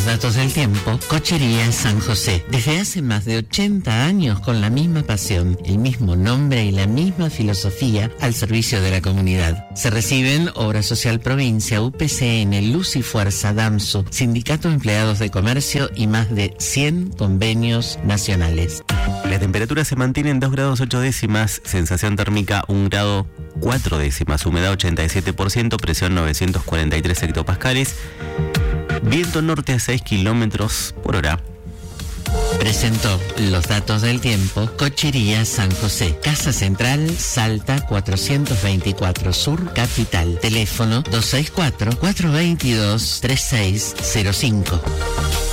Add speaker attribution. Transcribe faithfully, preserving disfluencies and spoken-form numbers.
Speaker 1: los datos del tiempo, Cochería San José. Desde hace más de ochenta años con la misma pasión, el mismo nombre y la misma filosofía al servicio de la comunidad. Se reciben Obra Social Provincia, U P C N, Luz y Fuerza, DAMSU, Sindicato de Empleados de Comercio y más de cien convenios nacionales.
Speaker 2: La temperatura se mantiene en dos grados ocho décimas, sensación térmica un grado cuatro décimas, humedad ochenta y siete por ciento, presión novecientos cuarenta y tres hectopascales, viento norte a seis kilómetros por hora.
Speaker 1: Presentó los datos del tiempo Cochería San José. Casa Central, Salta cuatrocientos veinticuatro Sur, Capital. Teléfono dos seis cuatro, cuatro dos dos, tres seis cero cinco.